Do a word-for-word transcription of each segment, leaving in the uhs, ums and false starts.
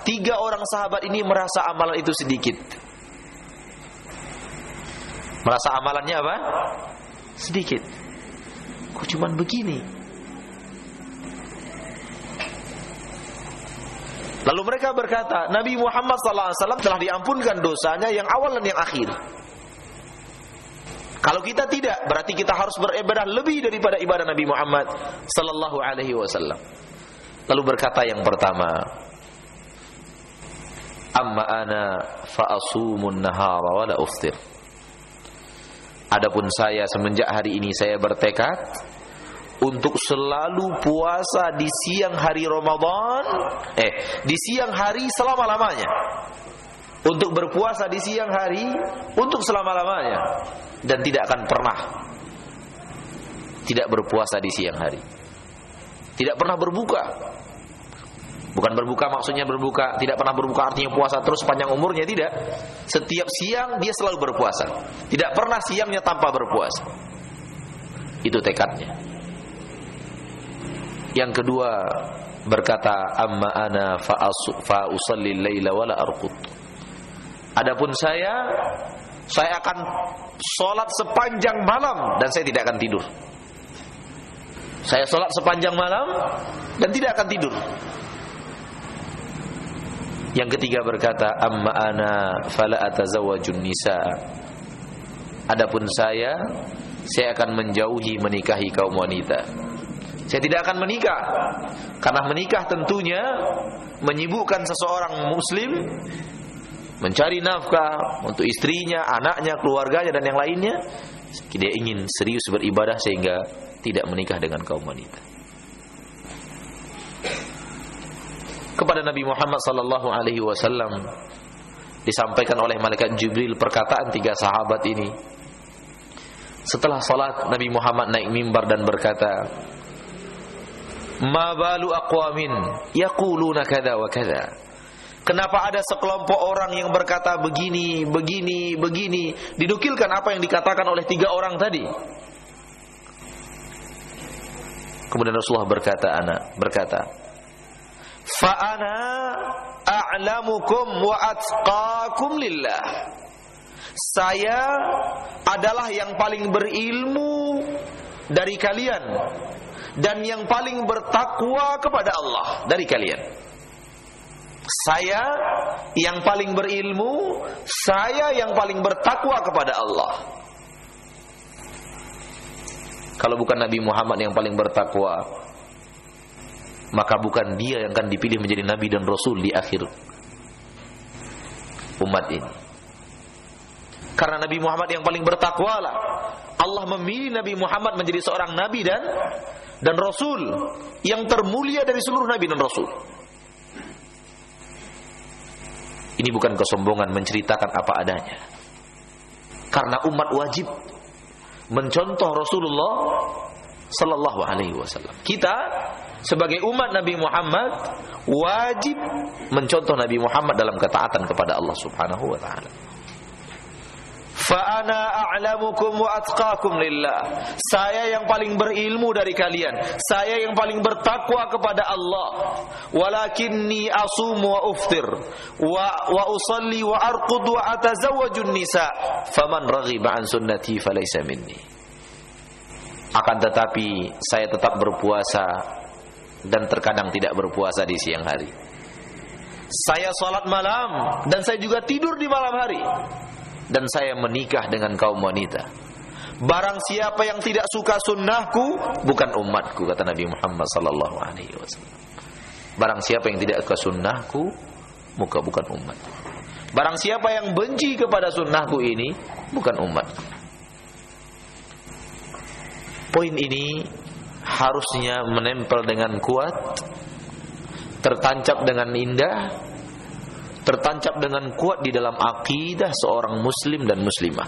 tiga orang sahabat ini merasa amalan itu sedikit. Merasa amalannya apa? Sedikit. Kok cuman begini? Lalu mereka berkata, Nabi Muhammad sallallahu alaihi wasallam telah diampunkan dosanya yang awal dan yang akhir. Kalau kita tidak, berarti kita harus beribadah lebih daripada ibadah Nabi Muhammad sallallahu alaihi wasallam. Lalu berkata yang pertama, amma ana fa asumun nahara wa la uftir. Adapun saya semenjak hari ini saya bertekad untuk selalu puasa di siang hari Ramadan, eh di siang hari selama-lamanya. Untuk berpuasa di siang hari untuk selama-lamanya dan tidak akan pernah tidak berpuasa di siang hari. Tidak pernah berbuka. Bukan berbuka maksudnya berbuka, tidak pernah berbuka artinya puasa terus panjang umurnya, tidak. Setiap siang dia selalu berpuasa. Tidak pernah siangnya tanpa berpuasa. Itu tekadnya. Yang kedua berkata, amma ana fa usalli laila wala arqud. Adapun saya, saya akan sholat sepanjang malam dan saya tidak akan tidur. Saya sholat sepanjang malam dan tidak akan tidur. Yang ketiga berkata, amma ana fala atazawwajun nisa. Adapun saya, saya akan menjauhi menikahi kaum wanita. Saya tidak akan menikah, karena menikah tentunya menyibukkan seseorang muslim mencari nafkah untuk istrinya, anaknya, keluarganya dan yang lainnya. Dia ingin serius beribadah sehingga tidak menikah dengan kaum wanita. Kepada Nabi Muhammad sallallahu alaihi wasallam disampaikan oleh malaikat Jibril perkataan tiga sahabat ini. Setelah salat, Nabi Muhammad naik mimbar dan berkata, ma balu aqwamin yaquluna kadza wa kadza. Kenapa ada sekelompok orang yang berkata begini, begini, begini? Dinukilkan apa yang dikatakan oleh tiga orang tadi. Kemudian Rasulullah berkata, ana berkata, fa ana a'lamukum wa atqakum lillah. Saya adalah yang paling berilmu dari kalian dan yang paling bertakwa kepada Allah dari kalian. Saya yang paling berilmu, saya yang paling bertakwa kepada Allah. Kalau bukan Nabi Muhammad yang paling bertakwa, maka bukan dia yang akan dipilih menjadi Nabi dan Rasul di akhir umat ini. Karena Nabi Muhammad yang paling bertakwa lah, Allah memilih Nabi Muhammad menjadi seorang Nabi dan dan Rasul yang termulia dari seluruh Nabi dan Rasul. Ini bukan kesombongan menceritakan apa adanya. Karena umat wajib mencontoh Rasulullah sallallahu alaihi wasallam. Kita sebagai umat Nabi Muhammad wajib mencontoh Nabi Muhammad dalam ketaatan kepada Allah Subhanahu wa taala. Fa ana a'lamukum wa atqakum lillah. Saya yang paling berilmu dari kalian, saya yang paling bertakwa kepada Allah. Walakinni asumu wa uftir wa wa usalli wa arqud wa atazawwajun nisa. Faman raghiba an sunnati falaysa minni. Akan tetapi saya tetap berpuasa dan terkadang tidak berpuasa di siang hari. Saya salat malam dan saya juga tidur di malam hari. Dan saya menikah dengan kaum wanita. Barang siapa yang tidak suka sunnahku, bukan umatku, kata Nabi Muhammad sallallahu alaihi wasallam. Barang siapa yang tidak suka sunnahku, maka bukan umatku. Barang siapa yang benci kepada sunnahku ini, bukan umatku. Poin ini harusnya menempel dengan kuat, tertancap dengan indah, tertancap dengan kuat di dalam akidah seorang muslim dan muslimah,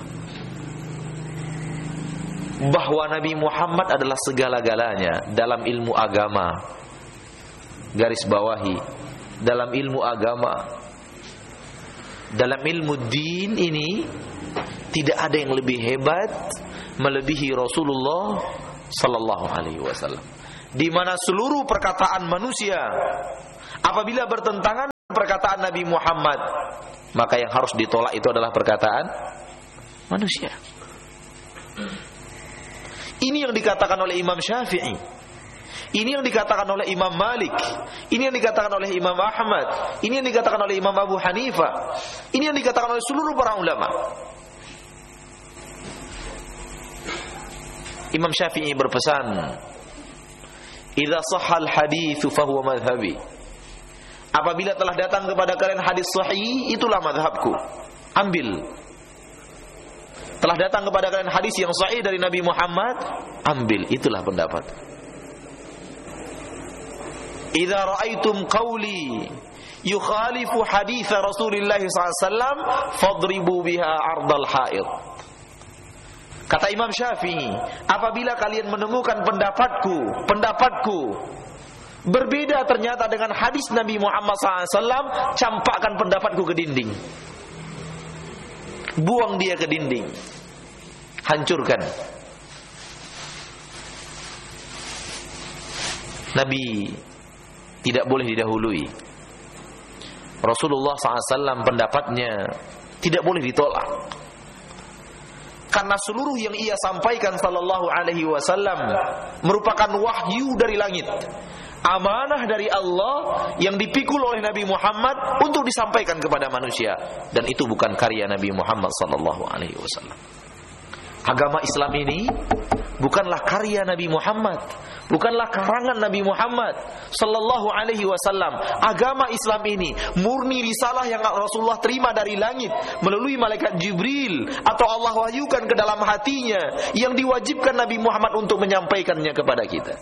bahwa Nabi Muhammad adalah segala-galanya dalam ilmu agama. Garis bawahi, dalam ilmu agama, dalam ilmu din ini tidak ada yang lebih hebat melebihi Rasulullah sallallahu alaihi wasallam. Di mana seluruh perkataan manusia apabila bertentangan perkataan Nabi Muhammad, maka yang harus ditolak itu adalah perkataan manusia. Ini yang dikatakan oleh Imam Syafi'i, ini yang dikatakan oleh Imam Malik, ini yang dikatakan oleh Imam Ahmad, ini yang dikatakan oleh Imam Abu Hanifah, ini yang dikatakan oleh seluruh para ulama. Imam Syafi'i berpesan, "Idza shahhal haditsu fa huwa madhhabi." Apabila telah datang kepada kalian hadis sahih, itulah mazhabku. Ambil. Telah datang kepada kalian hadis yang sahih dari Nabi Muhammad, ambil, itulah pendapat. Idza ra'aitum qawli yukhalifu hadits Rasulillah sallallahu alaihi wasallam fadribu biha 'ardal ha'id. Kata Imam Syafi'i, apabila kalian menemukan pendapatku, pendapatku berbeda ternyata dengan hadis Nabi Muhammad sallallahu alaihi wasallam, campakkan pendapatku ke dinding. Buang dia ke dinding. Hancurkan. Nabi tidak boleh didahului. Rasulullah sallallahu alaihi wasallam pendapatnya tidak boleh ditolak. Karena seluruh yang ia sampaikan sallallahu alaihi wasallam merupakan wahyu dari langit, amanah dari Allah yang dipikul oleh Nabi Muhammad untuk disampaikan kepada manusia, dan itu bukan karya Nabi Muhammad sallallahu alaihi wasallam. Agama Islam ini bukanlah karya Nabi Muhammad, bukanlah karangan Nabi Muhammad sallallahu alaihi wasallam. Agama Islam ini murni risalah yang Rasulullah terima dari langit melalui malaikat Jibril atau Allah wahyukan ke dalam hatinya, yang diwajibkan Nabi Muhammad untuk menyampaikannya kepada kita.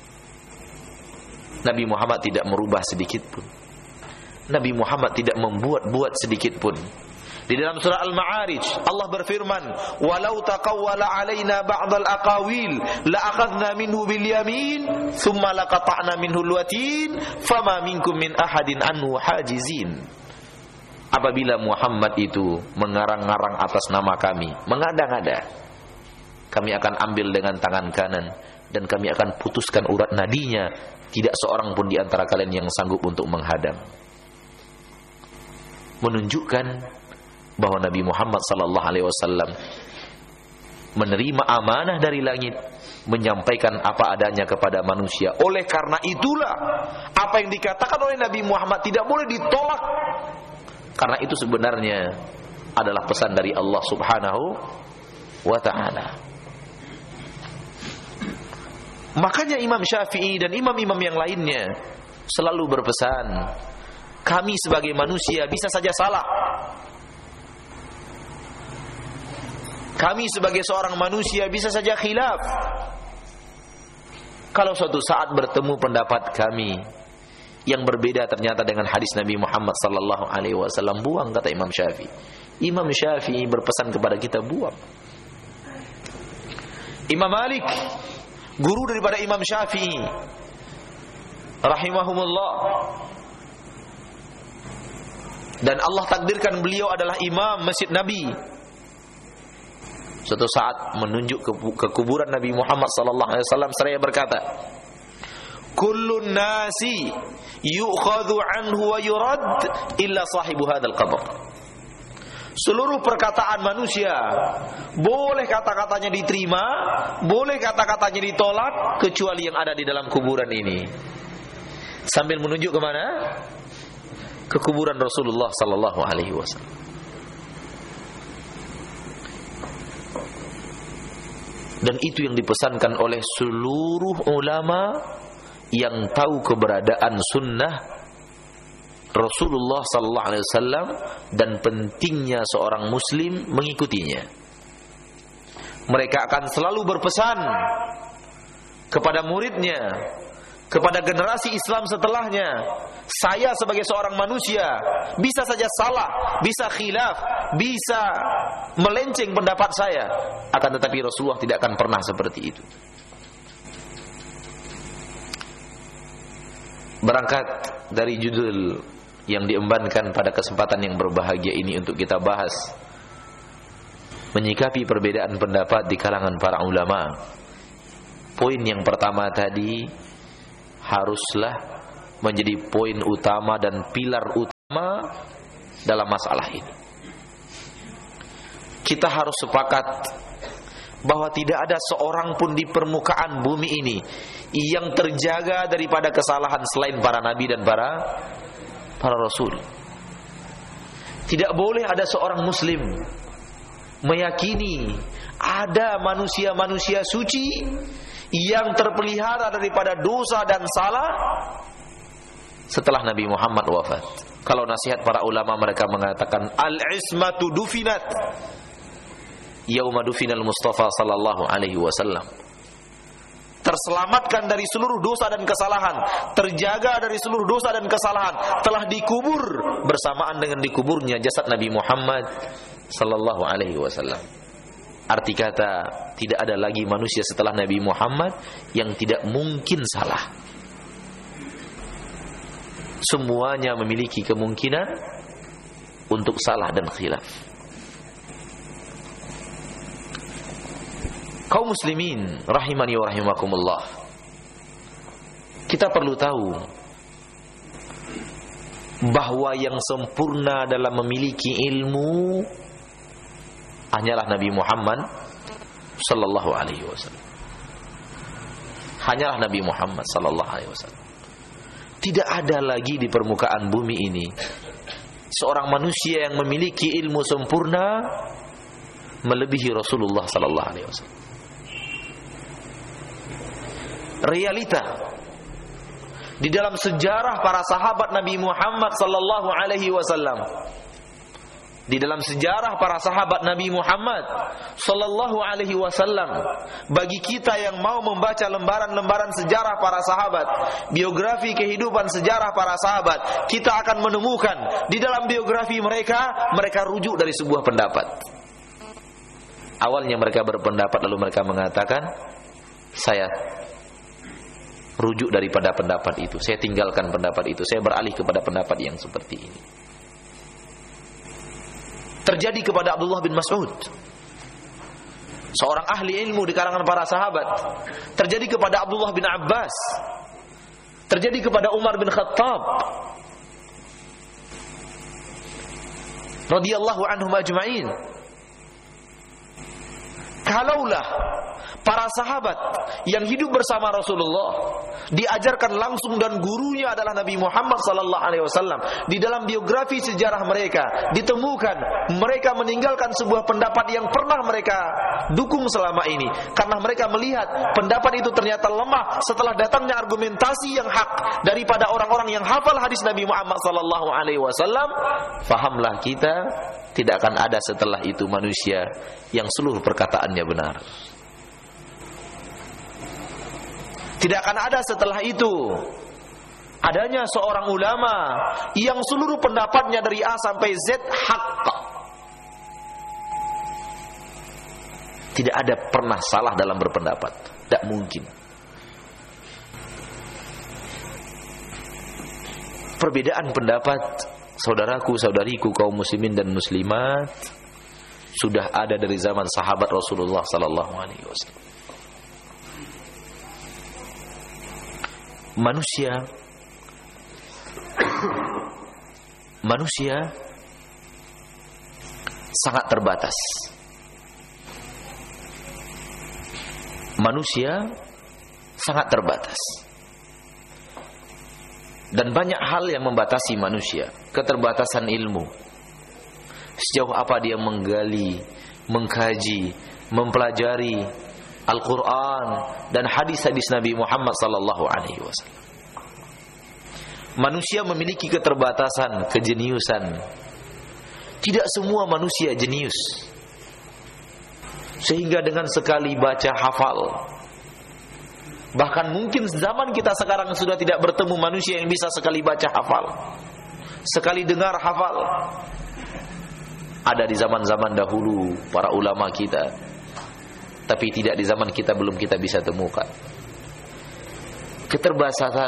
Nabi Muhammad tidak merubah sedikit pun. Nabi Muhammad tidak membuat-buat sedikit pun. Di dalam surah Al-Ma'arij Allah berfirman, "Walau taqawwala 'alaina ba'dal aqawil la akhadna minhu bil yamin thumma laqata'na minhu al-watin fama minkum min ahadin anhu hajizin." Apabila Muhammad itu mengarang-ngarang atas nama kami, mengada-ngada, kami akan ambil dengan tangan kanan dan kami akan putuskan urat nadinya. Tidak seorang pun di antara kalian yang sanggup untuk menghadang. Menunjukkan bahwa Nabi Muhammad sallallahu alaihi wasallam menerima amanah dari langit, menyampaikan apa adanya kepada manusia. Oleh karena itulah apa yang dikatakan oleh Nabi Muhammad tidak boleh ditolak, karena itu sebenarnya adalah pesan dari Allah Subhanahu wa ta'ala. Makanya Imam Syafi'i dan imam-imam yang lainnya selalu berpesan, kami sebagai manusia bisa saja salah. Kami sebagai seorang manusia bisa saja khilaf. Kalau suatu saat bertemu pendapat kami yang berbeda ternyata dengan hadis Nabi Muhammad sallallahu alaihi wasallam, buang, kata Imam Syafi'i. Imam Syafi'i berpesan kepada kita, buang. Imam Malik, guru daripada Imam Syafi'i rahimahumullah, dan Allah takdirkan beliau adalah imam Masjid Nabi, suatu saat menunjuk ke, ke kuburan Nabi Muhammad sallallahu alaihi wasallam seraya berkata, "Kullun nasi yu'khadhu anhu wa yurad illa sahibu hadzal qabr." Seluruh perkataan manusia boleh kata-katanya diterima, boleh kata-katanya ditolak, kecuali yang ada di dalam kuburan ini. Sambil menunjuk ke mana? Ke kuburan Rasulullah sallallahu alaihi wasallam. Dan itu yang dipesankan oleh seluruh ulama yang tahu keberadaan sunnah Rasulullah sallallahu alaihi wasallam dan pentingnya seorang muslim mengikutinya. Mereka akan selalu berpesan kepada muridnya, kepada generasi Islam setelahnya, saya sebagai seorang manusia bisa saja salah, bisa khilaf, bisa melenceng pendapat saya, akan tetapi Rasulullah tidak akan pernah seperti itu. Berangkat dari judul yang diembankan pada kesempatan yang berbahagia ini untuk kita bahas, menyikapi perbedaan pendapat di kalangan para ulama. Poin yang pertama tadi haruslah menjadi poin utama dan pilar utama dalam masalah ini. Kita harus sepakat bahwa tidak ada seorang pun di permukaan bumi ini yang terjaga daripada kesalahan selain para nabi dan para para rasul. Tidak boleh ada seorang muslim meyakini ada manusia-manusia suci yang terpelihara daripada dosa dan salah setelah Nabi Muhammad wafat. Kalau nasihat para ulama, mereka mengatakan al-ismatu dufinat yauma dufinal Mustafa sallallahu alaihi wasallam. Terselamatkan dari seluruh dosa dan kesalahan, terjaga dari seluruh dosa dan kesalahan, telah dikubur bersamaan dengan dikuburnya jasad Nabi Muhammad sallallahu alaihi wasallam. Arti kata, tidak ada lagi manusia setelah Nabi Muhammad yang tidak mungkin salah. Semuanya memiliki kemungkinan untuk salah dan khilaf. Kaum muslimin rahimani wa rahimakumullah, kita perlu tahu bahwa yang sempurna dalam memiliki ilmu hanyalah Nabi Muhammad sallallahu alaihi wasallam. Hanyalah Nabi Muhammad sallallahu alaihi wasallam. Tidak ada lagi di permukaan bumi ini seorang manusia yang memiliki ilmu sempurna melebihi Rasulullah sallallahu alaihi wasallam. Realita di dalam sejarah para sahabat Nabi Muhammad sallallahu alaihi wasallam, di dalam sejarah para sahabat Nabi Muhammad sallallahu alaihi wasallam, bagi kita yang mau membaca lembaran-lembaran sejarah para sahabat, biografi kehidupan sejarah para sahabat, kita akan menemukan di dalam biografi mereka, mereka rujuk dari sebuah pendapat. Awalnya mereka berpendapat, lalu mereka mengatakan, saya rujuk daripada pendapat itu, saya tinggalkan pendapat itu, saya beralih kepada pendapat yang seperti ini. Terjadi kepada Abdullah bin Mas'ud, seorang ahli ilmu di kalangan para sahabat. Terjadi kepada Abdullah bin Abbas. Terjadi kepada Umar bin Khattab radhiyallahu anhum ajma'in. Kalaulah para sahabat yang hidup bersama Rasulullah diajarkan langsung dan gurunya adalah Nabi Muhammad sallallahu alaihi wasallam, di dalam biografi sejarah mereka ditemukan mereka meninggalkan sebuah pendapat yang pernah mereka dukung selama ini karena mereka melihat pendapat itu ternyata lemah setelah datangnya argumentasi yang hak daripada orang-orang yang hafal hadis Nabi Muhammad sallallahu alaihi wasallam. Fahamlah kita, tidak akan ada setelah itu manusia yang seluruh perkataannya benar. Tidak akan ada setelah itu adanya seorang ulama yang seluruh pendapatnya dari A sampai Z hak. Tidak ada pernah salah dalam berpendapat. Tidak mungkin. Perbedaan pendapat, saudaraku, saudariku, kaum muslimin dan muslimat, sudah ada dari zaman sahabat Rasulullah sallallahu alaihi wasallam. Manusia Manusia sangat terbatas. Manusia sangat terbatas. Dan banyak hal yang membatasi manusia. Keterbatasan ilmu. Sejauh apa dia menggali, mengkaji, mempelajari Al-Quran dan hadis-hadis Nabi Muhammad sallallahu alaihi wasallam. Manusia memiliki keterbatasan, kejeniusan. Tidak semua manusia jenius, sehingga dengan sekali baca hafal. Bahkan mungkin zaman kita sekarang sudah tidak bertemu manusia yang bisa sekali baca hafal, sekali dengar hafal. Ada di zaman-zaman dahulu para ulama kita, tapi tidak di zaman kita, belum kita bisa temukan. Keterbatasan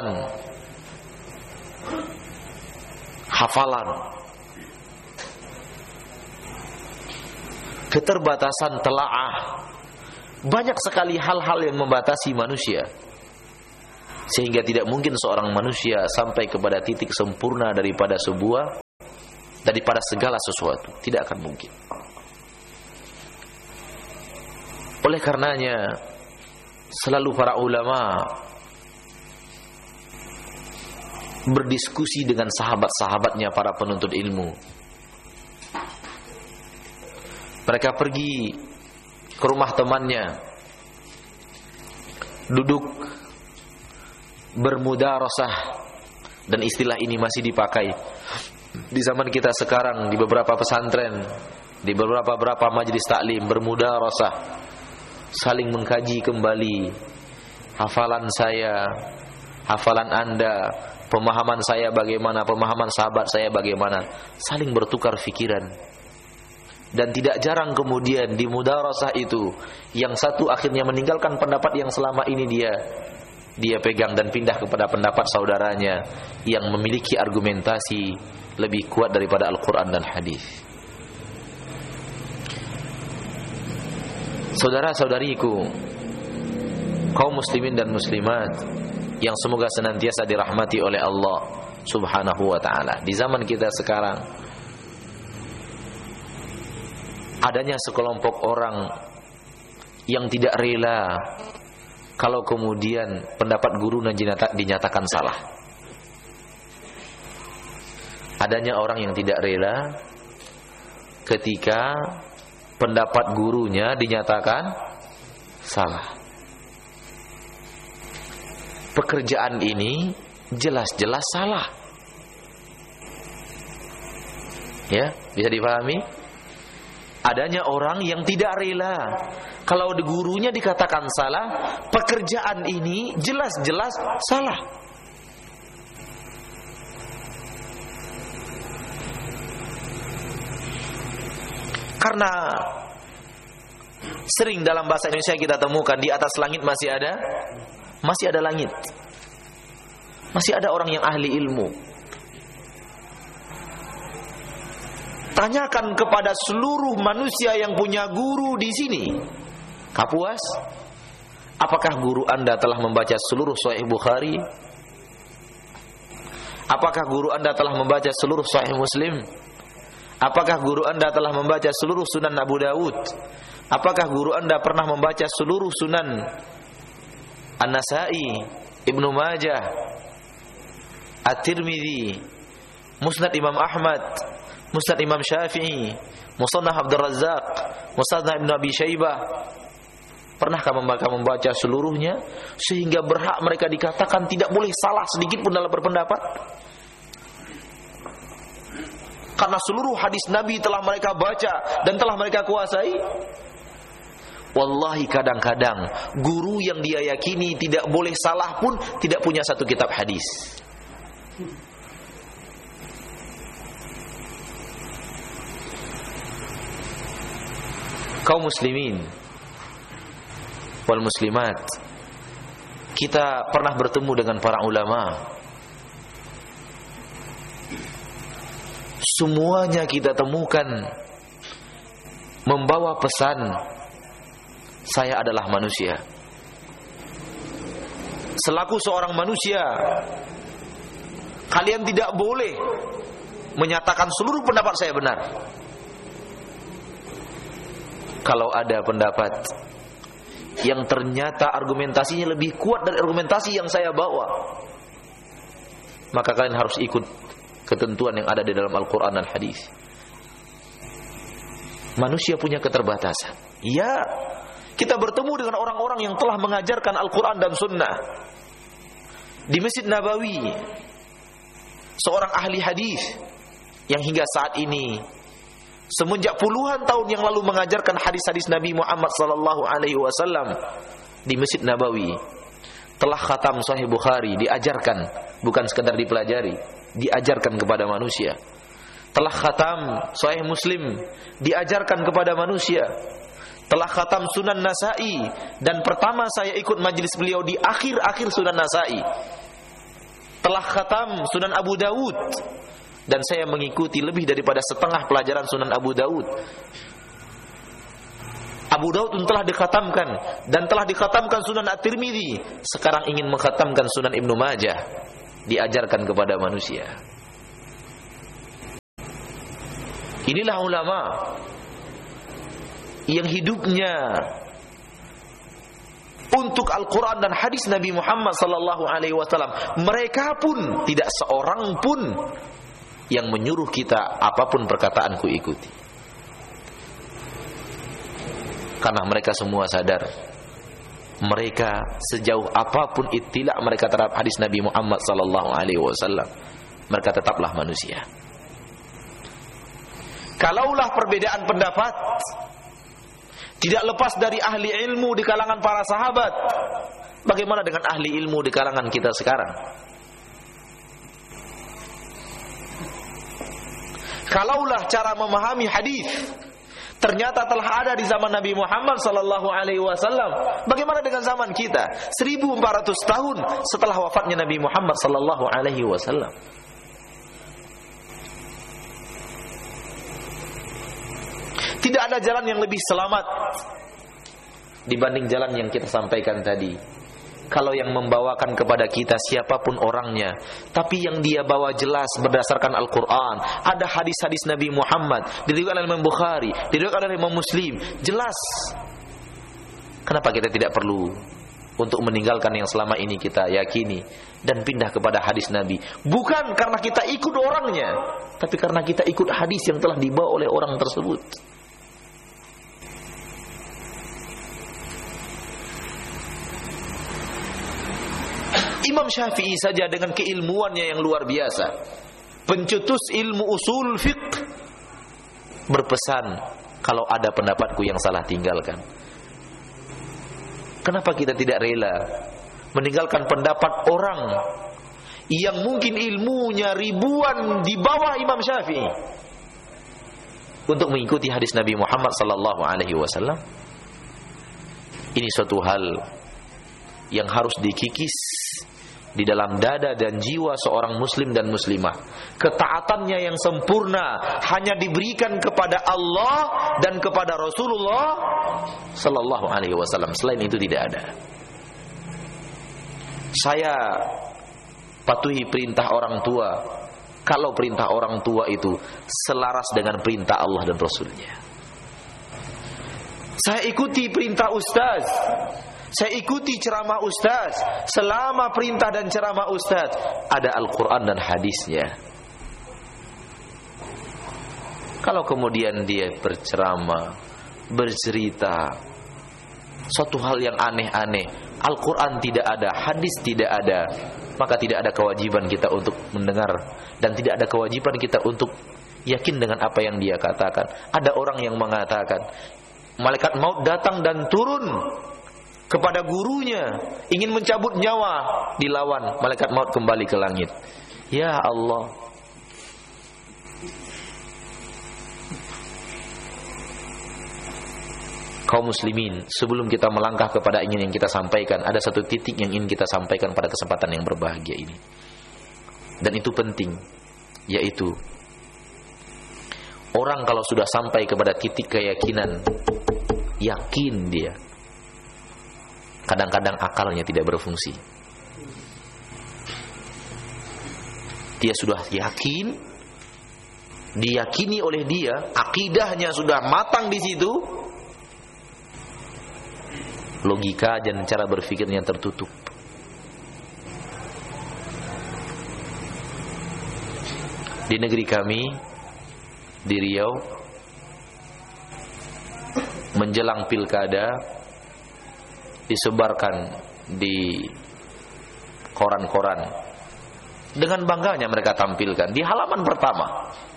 hafalan, keterbatasan telaah, banyak sekali hal-hal yang membatasi manusia, sehingga tidak mungkin seorang manusia sampai kepada titik sempurna daripada sebuah daripada segala sesuatu. Tidak akan mungkin. Oleh karenanya selalu para ulama berdiskusi dengan sahabat-sahabatnya para penuntut ilmu. Mereka pergi ke rumah temannya, duduk bermudarasah, dan istilah ini masih dipakai di zaman kita sekarang di beberapa pesantren, di beberapa beberapa majelis taklim. Bermudarasah, saling mengkaji kembali hafalan saya, hafalan Anda, pemahaman saya bagaimana, pemahaman sahabat saya bagaimana, saling bertukar fikiran. Dan tidak jarang kemudian di mudarasah itu yang satu akhirnya meninggalkan pendapat yang selama ini dia dia pegang dan pindah kepada pendapat saudaranya yang memiliki argumentasi lebih kuat daripada Al-Quran dan hadis. Saudara-saudariku, kaum muslimin dan muslimat yang semoga senantiasa dirahmati oleh Allah Subhanahu wa ta'ala. Di zaman kita sekarang adanya sekelompok orang yang tidak rela kalau kemudian pendapat guru dinyatakan salah. Adanya orang yang tidak rela ketika pendapat gurunya dinyatakan salah. Pekerjaan ini jelas-jelas salah. Ya, bisa dipahami? Adanya orang yang tidak rela kalau gurunya dikatakan salah, pekerjaan ini jelas-jelas salah. Karena sering dalam bahasa Indonesia kita temukan di atas langit masih ada masih ada langit. Masih ada orang yang ahli ilmu. Tanyakan kepada seluruh manusia yang punya guru di sini. Kapuas, apakah guru Anda telah membaca seluruh Sahih Bukhari? Apakah guru Anda telah membaca seluruh Sahih Muslim? Apakah guru Anda telah membaca seluruh Sunan Abu Dawud? Apakah guru Anda pernah membaca seluruh Sunan An-Nasa'i, Ibnu Majah, At-Tirmidzi, Musnad Imam Ahmad, Musnad Imam Syafi'i, Musannaf Abdul Razzaq, Musannaf Ibnu Abi Syaibah? Pernahkah mereka membaca seluruhnya sehingga berhak mereka dikatakan tidak boleh salah sedikit pun dalam berpendapat? Karena seluruh hadis Nabi telah mereka baca dan telah mereka kuasai. Wallahi kadang-kadang guru yang dia yakini tidak boleh salah pun tidak punya satu kitab hadis. Kaum muslimin wal muslimat, kita pernah bertemu dengan para ulama. Semuanya kita temukan membawa pesan, saya adalah manusia. Selaku seorang manusia, kalian tidak boleh menyatakan seluruh pendapat saya benar. Kalau ada pendapat yang ternyata argumentasinya lebih kuat dari argumentasi yang saya bawa, maka kalian harus ikut ketentuan yang ada di dalam Al-Quran dan hadis. Manusia punya keterbatasan. Ya, kita bertemu dengan orang-orang yang telah mengajarkan Al-Quran dan Sunnah. Di Masjid Nabawi, seorang ahli hadis yang hingga saat ini semenjak puluhan tahun yang lalu mengajarkan hadis-hadis Nabi Muhammad sallallahu alaihi wasallam di Masjid Nabawi, telah khatam Sahih Bukhari, diajarkan, bukan sekedar dipelajari, diajarkan kepada manusia. Telah khatam Sahih Muslim, diajarkan kepada manusia. Telah khatam Sunan Nasa'i, dan pertama saya ikut majlis beliau di akhir-akhir Sunan Nasa'i. Telah khatam Sunan Abu Dawud, dan saya mengikuti lebih daripada setengah pelajaran Sunan Abu Dawud. Abu Dawud telah dikhatamkan, dan telah dikhatamkan Sunan At-Tirmidzi. Sekarang ingin menghatamkan Sunan Ibnu Majah, diajarkan kepada manusia. Inilah ulama yang hidupnya untuk Al-Quran dan hadis Nabi Muhammad sallallahu alaihi wasallam. Mereka pun tidak seorang pun yang menyuruh kita apapun perkataanku ikuti. Karena mereka semua sadar, mereka sejauh apapun ittila mereka terhadap hadis Nabi Muhammad sallallahu alaihi wasallam, mereka tetaplah manusia. Kalaulah perbedaan pendapat tidak lepas dari ahli ilmu di kalangan para sahabat, bagaimana dengan ahli ilmu di kalangan kita sekarang? Kalaulah cara memahami hadis ternyata telah ada di zaman Nabi Muhammad sallallahu alaihi wasallam, bagaimana dengan zaman kita seribu empat ratus tahun setelah wafatnya Nabi Muhammad sallallahu alaihi wasallam? Tidak ada jalan yang lebih selamat dibanding jalan yang kita sampaikan tadi. Kalau yang membawakan kepada kita siapapun orangnya, tapi yang dia bawa jelas berdasarkan Al-Quran, ada hadis-hadis Nabi Muhammad, diriwayatkan oleh Imam Bukhari, diriwayatkan oleh Imam Muslim, jelas. Kenapa kita tidak perlu untuk meninggalkan yang selama ini kita yakini dan pindah kepada hadis Nabi? Bukan karena kita ikut orangnya, tapi karena kita ikut hadis yang telah dibawa oleh orang tersebut. Imam Syafi'i saja dengan keilmuannya yang luar biasa, pencetus ilmu usul fiqh, berpesan, kalau ada pendapatku yang salah tinggalkan. Kenapa kita tidak rela meninggalkan pendapat orang yang mungkin ilmunya ribuan di bawah Imam Syafi'i untuk mengikuti hadis Nabi Muhammad sallallahu alaihi wasallam? Ini suatu hal yang harus dikikis di dalam dada dan jiwa seorang muslim dan muslimah. Ketaatannya yang sempurna hanya diberikan kepada Allah dan kepada Rasulullah sallallahu alaihi wasallam. Selain itu tidak ada. Saya patuhi perintah orang tua kalau perintah orang tua itu selaras dengan perintah Allah dan Rasulnya. Saya ikuti perintah ustaz, saya ikuti ceramah ustaz selama perintah dan ceramah ustaz ada Al-Quran dan hadisnya. Kalau kemudian dia berceramah, bercerita suatu hal yang aneh-aneh, Al-Quran tidak ada, hadis tidak ada, maka tidak ada kewajiban kita untuk mendengar dan tidak ada kewajiban kita untuk yakin dengan apa yang dia katakan. Ada orang yang mengatakan malaikat maut datang dan turun kepada gurunya, ingin mencabut nyawa, dilawan, malaikat maut kembali ke langit. Ya Allah, kaum muslimin, sebelum kita melangkah kepada ingin yang kita sampaikan, ada satu titik yang ingin kita sampaikan pada kesempatan yang berbahagia ini, dan itu penting, yaitu orang kalau sudah sampai kepada titik keyakinan, yakin dia, kadang-kadang akalnya tidak berfungsi. Dia sudah yakin, diyakini oleh dia, akidahnya sudah matang di situ, logika dan cara berpikirnya tertutup. Di negeri kami, di Riau, menjelang pilkada, disebarkan di koran-koran, dengan bangganya mereka tampilkan di halaman pertama,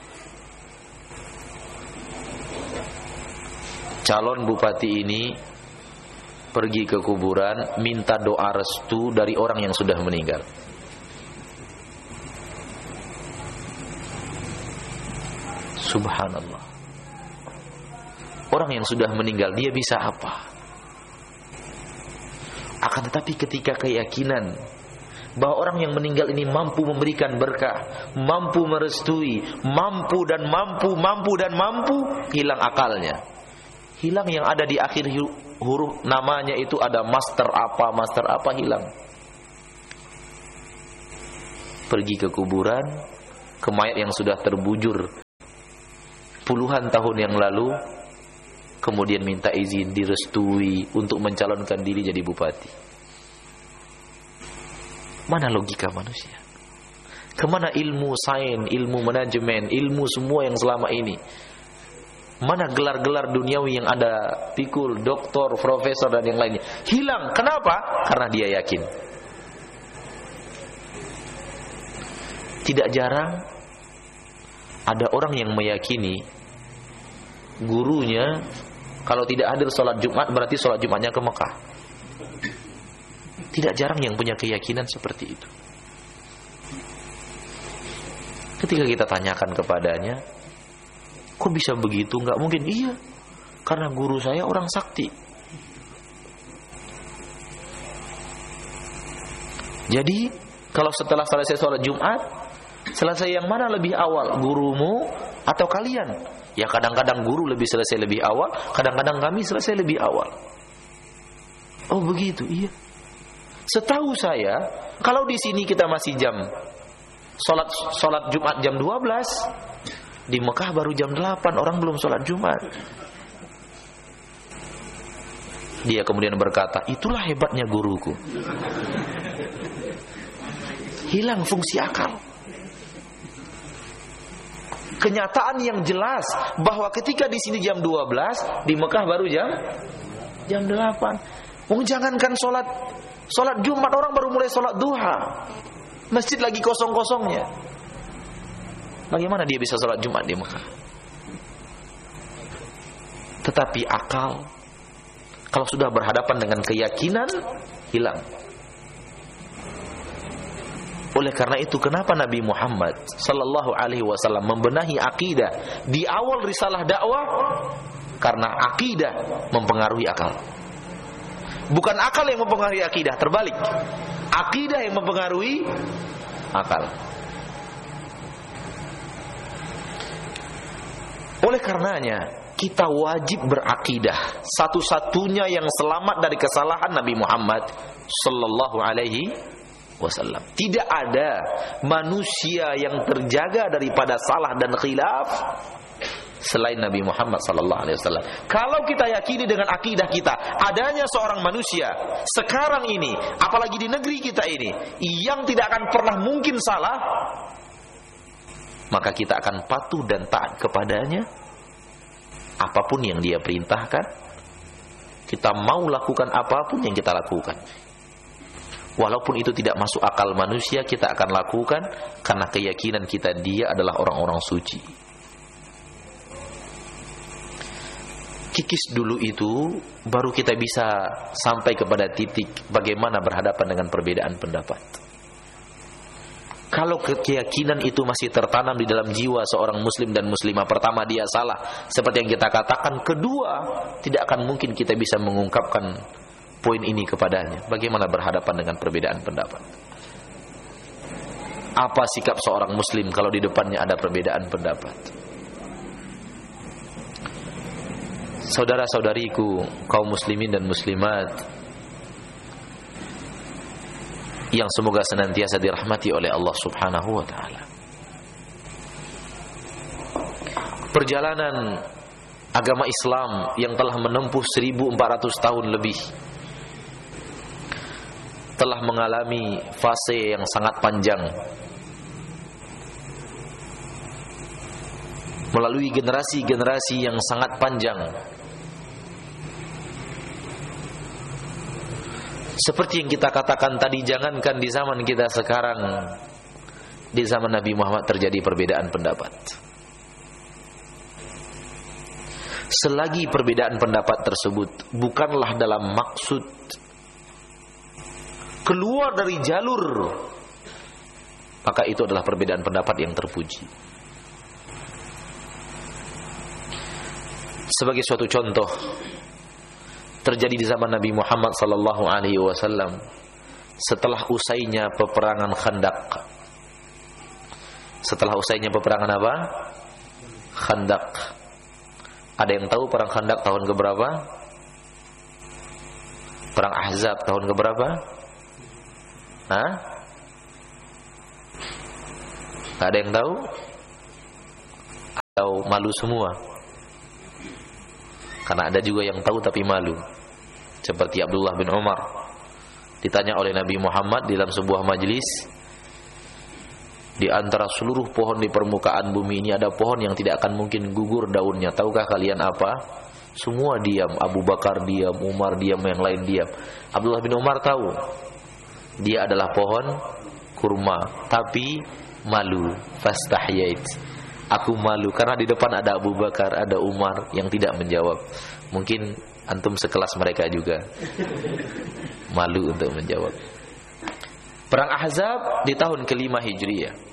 calon bupati ini pergi ke kuburan minta doa restu dari orang yang sudah meninggal. Subhanallah, orang yang sudah meninggal dia bisa apa? Akan tetapi ketika keyakinan bahwa orang yang meninggal ini mampu memberikan berkah, mampu merestui, mampu dan mampu, mampu dan mampu, hilang akalnya. Hilang yang ada di akhir huruf namanya itu ada master apa, master apa, hilang. Pergi ke kuburan, ke mayat yang sudah terbujur puluhan tahun yang lalu, kemudian minta izin, direstui untuk mencalonkan diri jadi bupati. Mana logika manusia? Kemana ilmu sains, ilmu manajemen, ilmu semua yang selama ini? Mana gelar-gelar duniawi yang ada, pikul, doktor, profesor dan yang lainnya? Hilang. Kenapa? Karena dia yakin. Tidak jarang ada orang yang meyakini gurunya kalau tidak hadir sholat Jumat berarti sholat Jumatnya ke Mekah. Tidak jarang yang punya keyakinan seperti itu. Ketika kita tanyakan kepadanya, kok bisa begitu? Enggak mungkin. Iya, karena guru saya orang sakti. Jadi kalau setelah selesai sholat Jumat, selesai yang mana lebih awal, gurumu atau kalian? Ya kadang-kadang guru lebih selesai lebih awal, kadang-kadang kami selesai lebih awal. Oh begitu, iya. Setahu saya, kalau di sini kita masih jam Sholat, sholat Jumat jam dua belas, di Mekah baru jam delapan, orang belum sholat Jumat. Dia kemudian berkata, itulah hebatnya guruku. Hilang fungsi akal. Kenyataan yang jelas bahwa ketika di sini jam dua belas, di Mekah baru jam jam delapan. Oh, jangankan sholat sholat Jumat, orang baru mulai sholat duha. Masjid lagi kosong-kosongnya. Bagaimana dia bisa sholat Jumat di Mekah? Tetapi akal, kalau sudah berhadapan dengan keyakinan, hilang. Oleh karena itu, kenapa Nabi Muhammad sallallahu alaihi wasallam membenahi akidah di awal risalah dakwah? Karena akidah mempengaruhi akal. Bukan akal yang mempengaruhi akidah, terbalik. Akidah yang mempengaruhi akal. Oleh karenanya, kita wajib berakidah. Satu-satunya yang selamat dari kesalahan Nabi Muhammad sallallahu alaihi wasallam. Tidak ada manusia yang terjaga daripada salah dan khilaf selain Nabi Muhammad sallallahu alaihi wasallam. Kalau kita yakini dengan akidah kita adanya seorang manusia sekarang ini, apalagi di negeri kita ini, yang tidak akan pernah mungkin salah, maka kita akan patuh dan taat kepadanya. Apapun yang dia perintahkan, kita mau lakukan apapun yang kita lakukan. Walaupun itu tidak masuk akal manusia, kita akan lakukan karena keyakinan kita dia adalah orang-orang suci. Kikis dulu itu baru kita bisa sampai kepada titik bagaimana berhadapan dengan perbedaan pendapat. Kalau keyakinan itu masih tertanam di dalam jiwa seorang muslim dan muslimah, pertama dia salah, seperti yang kita katakan. Kedua, tidak akan mungkin kita bisa mengungkapkan poin ini kepadanya. Bagaimana berhadapan dengan perbedaan pendapat? Apa sikap seorang muslim kalau di depannya ada perbedaan pendapat? Saudara-saudariku, kaum muslimin dan muslimat yang semoga senantiasa dirahmati oleh Allah Subhanahu wa taala. Perjalanan agama Islam yang telah menempuh seribu empat ratus tahun lebih telah mengalami fase yang sangat panjang, melalui generasi-generasi yang sangat panjang. Seperti yang kita katakan tadi, jangankan di zaman kita sekarang, di zaman Nabi Muhammad terjadi perbedaan pendapat. Selagi perbedaan pendapat tersebut bukanlah dalam maksud keluar dari jalur, maka itu adalah perbedaan pendapat yang terpuji. Sebagai suatu contoh, terjadi di zaman Nabi Muhammad sallallahu alaihi wasallam setelah usainya peperangan Khandaq. Setelah usainya peperangan apa? Khandaq. Ada yang tahu perang Khandaq tahun keberapa? Perang Ahzab tahun keberapa? Hah? Ada yang tahu? tahu, malu semua. Karena ada juga yang tahu tapi malu. Seperti Abdullah bin Umar, ditanya oleh Nabi Muhammad di dalam sebuah majlis, di antara seluruh pohon di permukaan bumi ini ada pohon yang tidak akan mungkin gugur daunnya. Tahukah kalian apa? Semua diam. Abu Bakar diam, Umar diam, yang lain diam. Abdullah bin Umar tahu dia adalah pohon kurma, tapi malu. Fastahyait, aku malu karena di depan ada Abu Bakar, ada Umar yang tidak menjawab. Mungkin antum sekelas mereka juga, malu untuk menjawab. Perang Ahzab di tahun kelima Hijriah.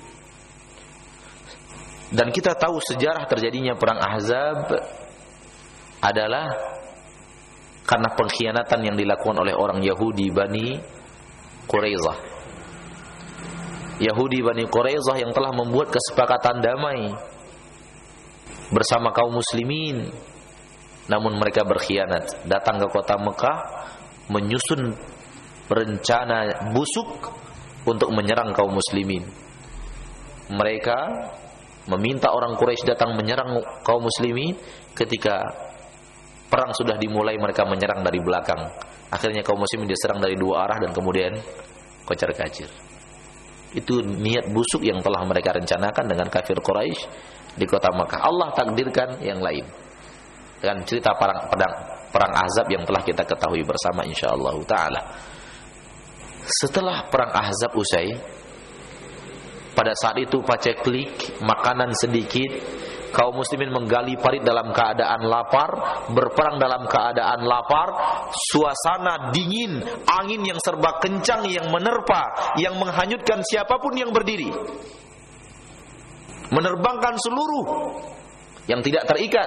Dan kita tahu sejarah terjadinya perang Ahzab adalah karena pengkhianatan yang dilakukan oleh orang Yahudi Bani Quraizah. Yahudi Bani Quraizah yang telah membuat kesepakatan damai bersama kaum muslimin, namun mereka berkhianat, datang ke kota Mekah menyusun rencana busuk untuk menyerang kaum muslimin. Mereka meminta orang Quraisy datang menyerang kaum muslimin. Ketika perang sudah dimulai, mereka menyerang dari belakang. Akhirnya kaum muslimin diserang dari dua arah dan kemudian kocar-kacir. Itu niat busuk yang telah mereka rencanakan dengan kafir Quraisy di kota Makkah. Allah takdirkan yang lain dengan cerita perang perang, perang Ahzab yang telah kita ketahui bersama insyaallah taala. Setelah perang Ahzab usai, pada saat itu paceklik, makanan sedikit, kaum muslimin menggali parit dalam keadaan lapar, berperang dalam keadaan lapar, suasana dingin, angin yang serba kencang yang menerpa, yang menghanyutkan siapapun yang berdiri, menerbangkan seluruh yang tidak terikat.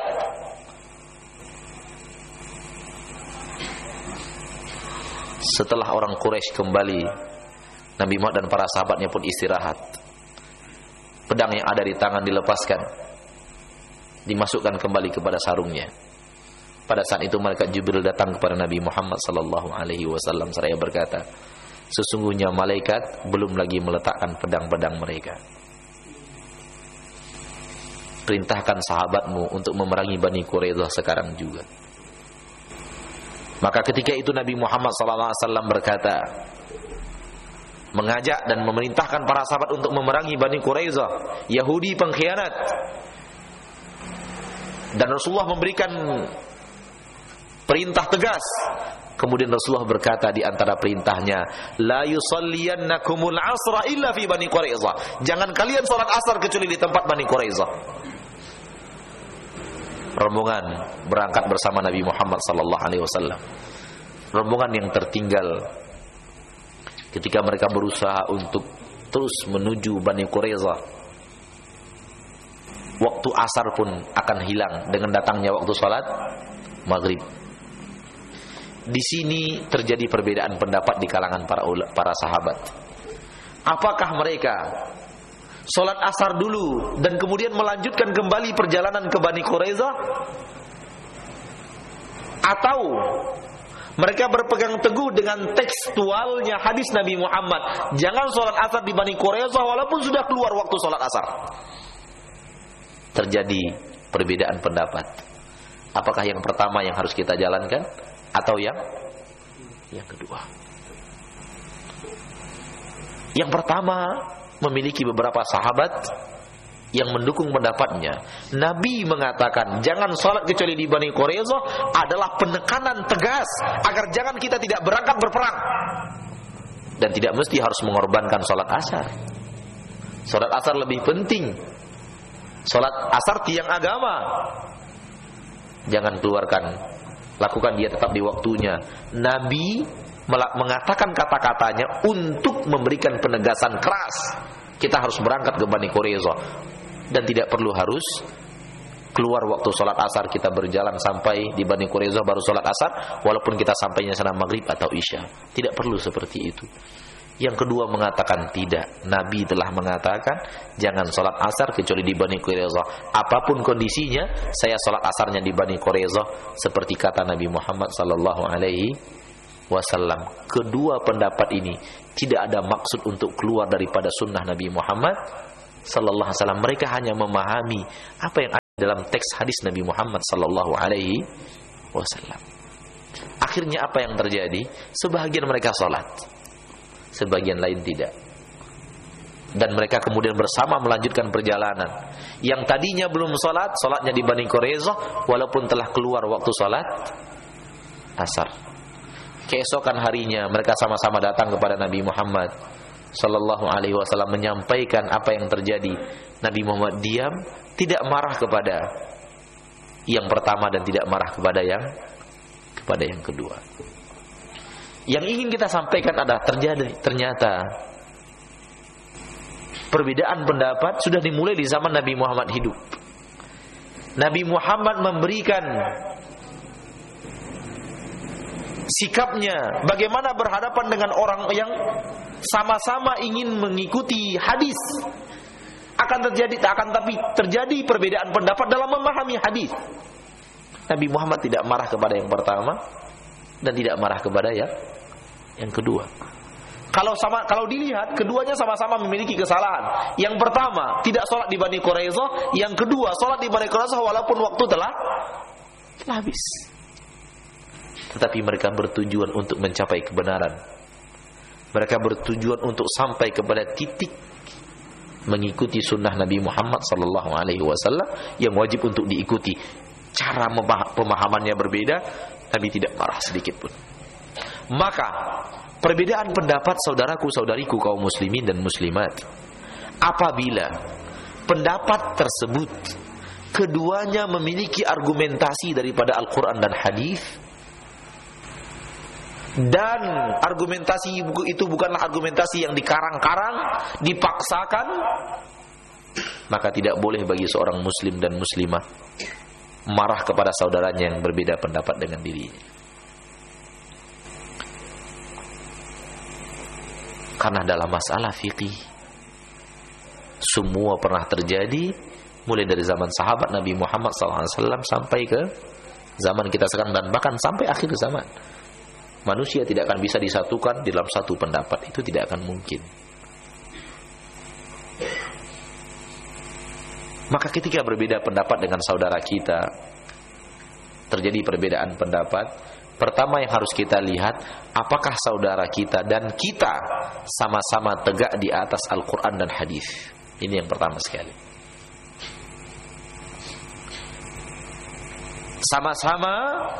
Setelah orang Quraisy kembali, Nabi Muhammad dan para sahabatnya pun istirahat. Pedang yang ada di tangan dilepaskan, dimasukkan kembali kepada sarungnya. Pada saat itu malaikat Jibril datang kepada Nabi Muhammad sallallahu alaihi wasallam seraya berkata, sesungguhnya malaikat belum lagi meletakkan pedang-pedang mereka. Perintahkan sahabatmu untuk memerangi Bani Quraidah sekarang juga. Maka ketika itu Nabi Muhammad sallallahu alaihi wasallam berkata, mengajak dan memerintahkan para sahabat untuk memerangi Bani Quraidah, Yahudi pengkhianat. Dan Rasulullah memberikan perintah tegas. Kemudian Rasulullah berkata di antara perintahnya, la yusalliyannakumul asra illa fi Bani Quraidah. Jangan kalian salat asar kecuali di tempat Bani Quraidah. Rombongan berangkat bersama Nabi Muhammad sallallahu alaihi wasallam. Rombongan yang tertinggal ketika mereka berusaha untuk terus menuju Bani Quraidah. Waktu asar pun akan hilang dengan datangnya waktu salat maghrib. Di sini terjadi perbedaan pendapat di kalangan para para sahabat. Apakah mereka salat asar dulu dan kemudian melanjutkan kembali perjalanan ke Bani Quraidah, atau mereka berpegang teguh dengan tekstualnya hadis Nabi Muhammad, jangan sholat asar di Bani Quraidah walaupun sudah keluar waktu sholat asar? Terjadi perbedaan pendapat. Apakah yang pertama yang harus kita jalankan atau yang yang kedua? Yang pertama memiliki beberapa sahabat yang mendukung pendapatnya. Nabi mengatakan jangan sholat kecuali di Bani Quraidah adalah penekanan tegas agar jangan kita tidak berangkat berperang, dan tidak mesti harus mengorbankan sholat asar. Sholat asar lebih penting. Sholat asar tiang agama, jangan keluarkan, lakukan dia tetap di waktunya. Nabi mengatakan kata-katanya untuk memberikan penegasan keras. Kita harus berangkat ke Bani Quraidah dan tidak perlu harus keluar waktu sholat asar, kita berjalan sampai di Bani Quraidah baru sholat asar, walaupun kita sampainya sana maghrib atau isya. Tidak perlu seperti itu. Yang kedua mengatakan tidak, Nabi telah mengatakan jangan sholat asar kecuali di Bani Quraidah. Apapun kondisinya, saya sholat asarnya di Bani Quraidah, seperti kata Nabi Muhammad sallallahu alaihi wasallam. Kedua pendapat ini tidak ada maksud untuk keluar daripada sunnah Nabi Muhammad sallallahu alaihi wasallam. Mereka hanya memahami apa yang dalam teks hadis Nabi Muhammad sallallahu alaihi wasallam. Akhirnya apa yang terjadi? Sebagian mereka salat, sebagian lain tidak. Dan mereka kemudian bersama melanjutkan perjalanan. Yang tadinya belum salat, salatnya di Bani Quraidah walaupun telah keluar waktu salat asar. Keesokan harinya mereka sama-sama datang kepada Nabi Muhammad sallallahu alaihi wasallam menyampaikan apa yang terjadi. Nabi Muhammad diam, tidak marah kepada yang pertama dan tidak marah kepada yang kepada yang kedua. Yang ingin kita sampaikan adalah terjadi ternyata perbedaan pendapat sudah dimulai di zaman Nabi Muhammad hidup. Nabi Muhammad memberikan sikapnya bagaimana berhadapan dengan orang yang sama-sama ingin mengikuti hadis. Akan terjadi akan tapi terjadi perbedaan pendapat dalam memahami hadis. Nabi Muhammad tidak marah kepada yang pertama dan tidak marah kepada yang yang kedua. Kalau sama kalau dilihat keduanya sama-sama memiliki kesalahan. Yang pertama tidak sholat di Bani Quraidah, yang kedua sholat di Bani Quraidah walaupun waktu telah telah habis. Tetapi mereka bertujuan untuk mencapai kebenaran. Mereka bertujuan untuk sampai kepada titik mengikuti sunnah Nabi Muhammad sallallahu alaihi wasallam yang wajib untuk diikuti. Cara pemahamannya berbeda, tapi tidak marah sedikit pun. Maka perbedaan pendapat saudaraku saudariku kaum muslimin dan muslimat, apabila pendapat tersebut keduanya memiliki argumentasi daripada Al-Quran dan hadis, dan argumentasi itu bukanlah argumentasi yang dikarang-karang, dipaksakan, maka tidak boleh bagi seorang muslim dan muslimah marah kepada saudaranya yang berbeda pendapat dengan dirinya. Karena dalam masalah fikih semua pernah terjadi, mulai dari zaman sahabat Nabi Muhammad sallallahu alaihi wasallam sampai ke zaman kita sekarang dan bahkan sampai akhir zaman. Manusia tidak akan bisa disatukan dalam satu pendapat, itu tidak akan mungkin. Maka ketika berbeda pendapat dengan saudara kita, terjadi perbedaan pendapat, pertama yang harus kita lihat, apakah saudara kita dan kita sama-sama tegak di atas Al-Quran dan hadis. Ini yang pertama sekali. Sama-sama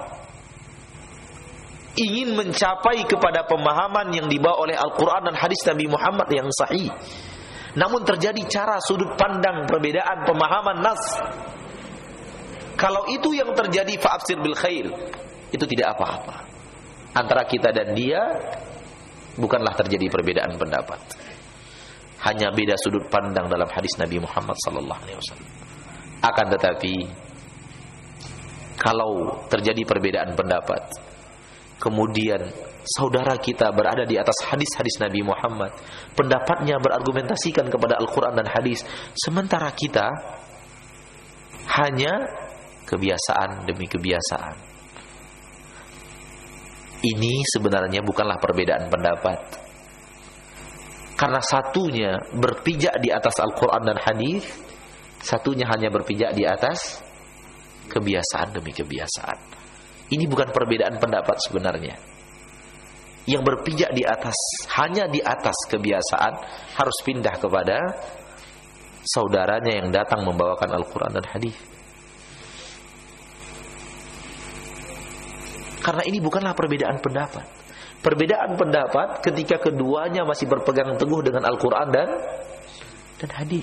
ingin mencapai kepada pemahaman yang dibawa oleh Al-Quran dan hadis Nabi Muhammad yang sahih. Namun terjadi cara sudut pandang perbedaan pemahaman nas. Kalau itu yang terjadi, fa'absir bil khair, itu tidak apa-apa. Antara kita dan dia bukanlah terjadi perbedaan pendapat, hanya beda sudut pandang dalam hadis Nabi Muhammad sallallahu alaihi wasallam. Akan tetapi kalau terjadi perbedaan pendapat, kemudian saudara kita berada di atas hadis-hadis Nabi Muhammad, pendapatnya berargumentasikan kepada Al-Quran dan hadis, sementara kita hanya kebiasaan demi kebiasaan. Ini sebenarnya bukanlah perbedaan pendapat, karena satunya berpijak di atas Al-Quran dan hadis, satunya hanya berpijak di atas kebiasaan demi kebiasaan. Ini bukan perbedaan pendapat sebenarnya. Yang berpijak di atas, hanya di atas kebiasaan, harus pindah kepada saudaranya yang datang membawakan Al-Quran dan hadis. Karena ini bukanlah perbedaan pendapat. Perbedaan pendapat ketika keduanya masih berpegang teguh dengan Al-Quran dan dan hadis.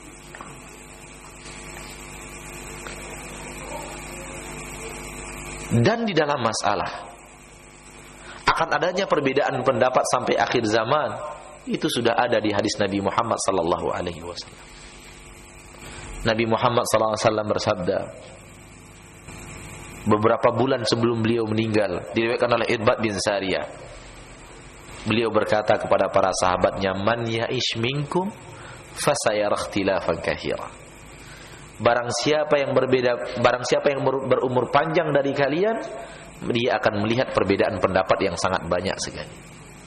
Dan di dalam masalah akan adanya perbedaan pendapat sampai akhir zaman, itu sudah ada di hadis Nabi Muhammad sallallahu alaihi wasallam. Nabi Muhammad sallallahu alaihi wasallam bersabda beberapa bulan sebelum beliau meninggal, diriwayatkan oleh Irbad bin Sariyah. Beliau berkata kepada para sahabatnya, "Man ya'ish minkum fasayara ikhtilafan katsira." Barang siapa yang berbeda, barang siapa yang berumur panjang dari kalian, dia akan melihat perbedaan pendapat yang sangat banyak sekali.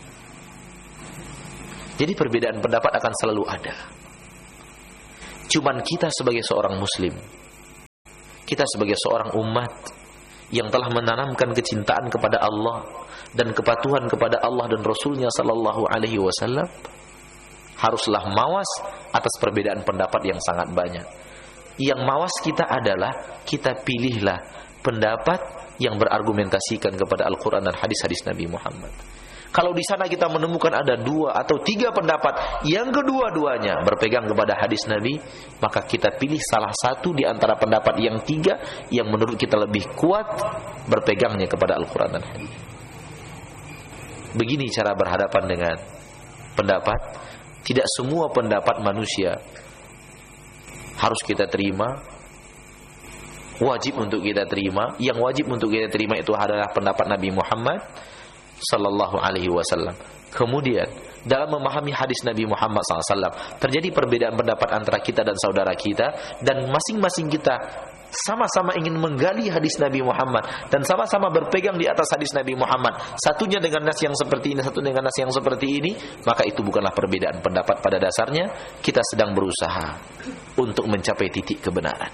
Jadi perbedaan pendapat akan selalu ada. Cuman kita sebagai seorang muslim kita sebagai seorang umat yang telah menanamkan kecintaan kepada Allah dan kepatuhan kepada Allah dan Rasulnya sallallahu alaihi wasallam, haruslah mawas atas perbedaan pendapat yang sangat banyak. Yang mawas kita adalah kita pilihlah pendapat yang berargumentasikan kepada Al-Quran dan hadis-hadis Nabi Muhammad. Kalau di sana kita menemukan ada dua atau tiga pendapat yang kedua-duanya berpegang kepada hadis Nabi, maka kita pilih salah satu di antara pendapat yang tiga yang menurut kita lebih kuat berpegangnya kepada Al-Quran dan hadis. Begini cara berhadapan dengan pendapat. Tidak semua pendapat manusia harus kita terima, wajib untuk kita terima. Yang wajib untuk kita terima itu adalah pendapat Nabi Muhammad sallallahu alaihi wasallam. Kemudian dalam memahami hadis Nabi Muhammad sallallahu alaihi wasallam terjadi perbedaan pendapat antara kita dan saudara kita, dan masing-masing kita sama-sama ingin menggali hadis Nabi Muhammad dan sama-sama berpegang di atas hadis Nabi Muhammad, satunya dengan nas yang seperti ini, satu dengan nas yang seperti ini, maka itu bukanlah perbedaan pendapat. Pada dasarnya kita sedang berusaha untuk mencapai titik kebenaran.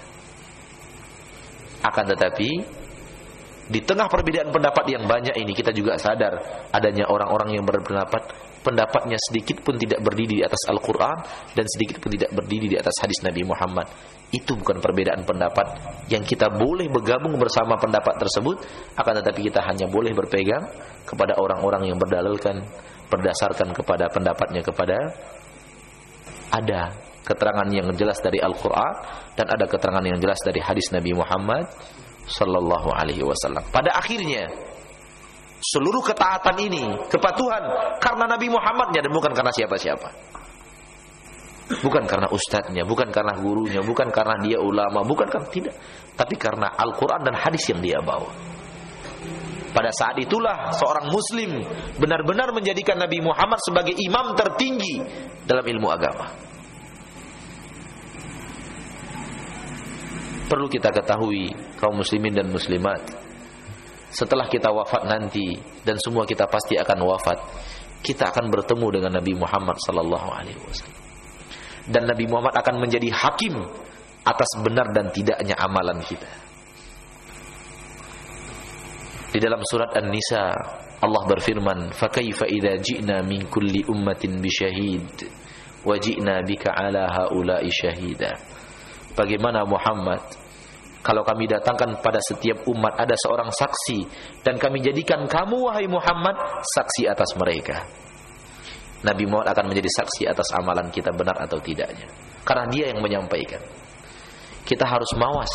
Akan tetapi di tengah perbedaan pendapat yang banyak ini, kita juga sadar adanya orang-orang yang berpendapat pendapatnya sedikit pun tidak berdiri di atas Al-Quran dan sedikit pun tidak berdiri di atas hadis Nabi Muhammad. Itu bukan perbedaan pendapat yang kita boleh bergabung bersama pendapat tersebut, akan tetapi kita hanya boleh berpegang kepada orang-orang yang berdalilkan berdasarkan kepada pendapatnya kepada ada keterangan yang jelas dari Al-Quran dan ada keterangan yang jelas dari hadis Nabi Muhammad sallallahu alaihi wasallam. Pada akhirnya seluruh ketaatan ini, kepatuhan karena Nabi Muhammadnya dan bukan karena siapa-siapa. Bukan karena ustadznya, bukan karena gurunya, bukan karena dia ulama, bukan karena tidak, tapi karena Al-Quran dan hadis yang dia bawa. Pada saat itulah seorang muslim benar-benar menjadikan Nabi Muhammad sebagai imam tertinggi dalam ilmu agama. Perlu kita ketahui kaum muslimin dan muslimat, setelah kita wafat nanti, dan semua kita pasti akan wafat, kita akan bertemu dengan Nabi Muhammad sallallahu alaihi wasallam. Dan Nabi Muhammad akan menjadi hakim atas benar dan tidaknya amalan kita. Di dalam surat An-Nisa Allah berfirman, "Fakaifa idza ji'na min kulli ummatin bisyahid wa ji'na bika 'ala haula'i syahida." Bagaimana Muhammad kalau kami datangkan pada setiap umat ada seorang saksi, dan kami jadikan kamu wahai Muhammad saksi atas mereka. Nabi Muhammad akan menjadi saksi atas amalan kita benar atau tidaknya, karena dia yang menyampaikan. Kita harus mawas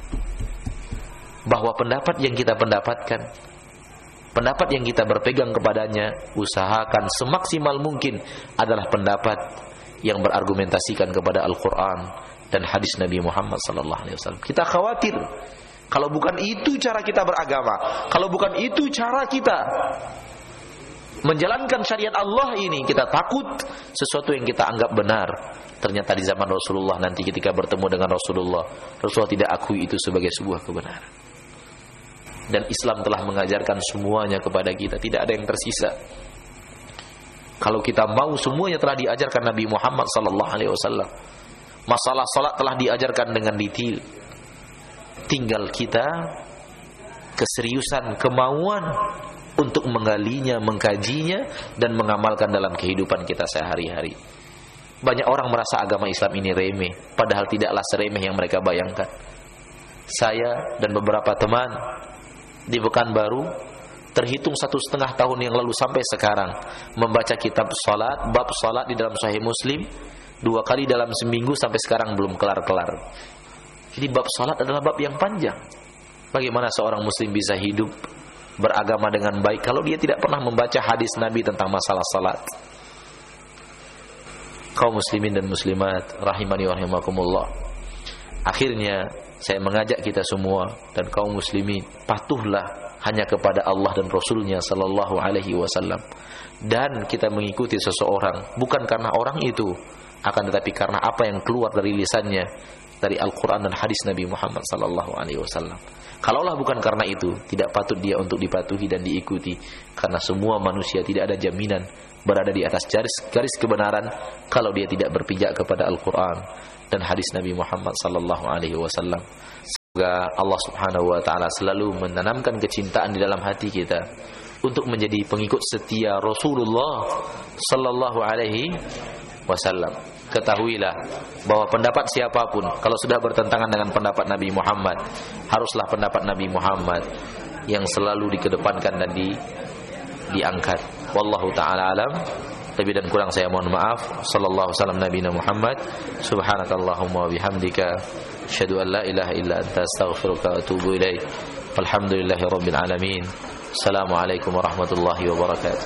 bahwa pendapat yang kita pendapatkan, pendapat yang kita berpegang kepadanya, usahakan semaksimal mungkin adalah pendapat yang berargumentasikan kepada Al-Quran dan hadis Nabi Muhammad sallallahu alaihi wasallam. Kita khawatir kalau bukan itu cara kita beragama, kalau bukan itu cara kita menjalankan syariat Allah ini, kita takut sesuatu yang kita anggap benar ternyata di zaman Rasulullah nanti ketika bertemu dengan Rasulullah, Rasulullah tidak akui itu sebagai sebuah kebenaran. Dan Islam telah mengajarkan semuanya kepada kita, tidak ada yang tersisa. Kalau kita mau, semuanya telah diajarkan Nabi Muhammad sallallahu alaihi wasallam. Masalah salat telah diajarkan dengan detail. Tinggal kita keseriusan, kemauan untuk menggalinya, mengkajinya dan mengamalkan dalam kehidupan kita sehari-hari. Banyak orang merasa agama Islam ini remeh, padahal tidaklah seremeh yang mereka bayangkan. Saya dan beberapa teman di Pekanbaru terhitung satu setengah tahun yang lalu sampai sekarang membaca kitab salat, bab salat di dalam Sahih Muslim dua kali dalam seminggu sampai sekarang belum kelar-kelar. Jadi bab salat adalah bab yang panjang. Bagaimana seorang muslim bisa hidup beragama dengan baik kalau dia tidak pernah membaca hadis Nabi tentang masalah salat? Kaum muslimin dan muslimat rahimani wa rahimakumullah. Akhirnya saya mengajak kita semua dan kaum muslimin, patuhlah hanya kepada Allah dan Rasulnya sallallahu alaihi wasallam, dan kita mengikuti seseorang bukan karena orang itu, akan tetapi karena apa yang keluar dari lisannya dari Al-Quran dan hadis Nabi Muhammad sallallahu alaihi wasallam. Kalaulah bukan karena itu, tidak patut dia untuk dipatuhi dan diikuti, karena semua manusia tidak ada jaminan berada di atas garis, garis kebenaran kalau dia tidak berpijak kepada Al-Quran dan hadis Nabi Muhammad sallallahu alaihi wasallam. Semoga Allah Subhanahu wa taala selalu menanamkan kecintaan di dalam hati kita untuk menjadi pengikut setia Rasulullah sallallahu alaihi wasallam. Ketahuilah bahwa pendapat siapapun kalau sudah bertentangan dengan pendapat Nabi Muhammad, haruslah pendapat Nabi Muhammad yang selalu dikedepankan dan di, diangkat. Wallahu taala alam. Lebih dan kurang saya mohon maaf. Sallallahu wasallam nabiyina Muhammad. Subhanakallahumma wa bihamdika asyhadu an la ilaha illa anta astaghfiruka wa atubu ilaik. Walhamdulillahi rabbil alamin. Assalamualaikum warahmatullahi wabarakatuh.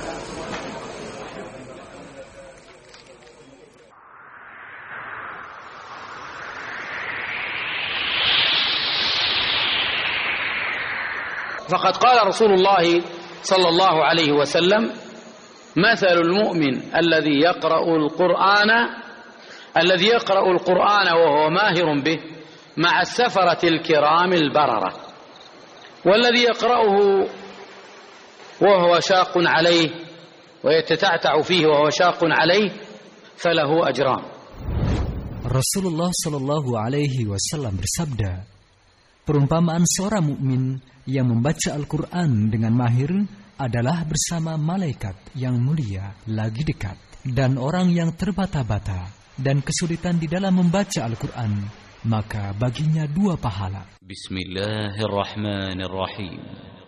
فقد قال رسول الله صلى الله عليه وسلم مثل المؤمن الذي يقرأ القرآن الذي يقرأ القرآن وهو ماهر به مع السفرة الكرام البررة والذي يقرأه وهو شاق عليه ويتتعتع فيه وهو شاق عليه فله أجران. Rasulullah Shallallahu Alaihi Wasallam bersabda, perumpamaan seorang mukmin yang membaca Al-Quran dengan mahir adalah bersama malaikat yang mulia lagi dekat, dan orang yang terbata-bata dan kesulitan di dalam membaca Al-Quran, maka baginya dua pahala. Bismillahirrahmanirrahim.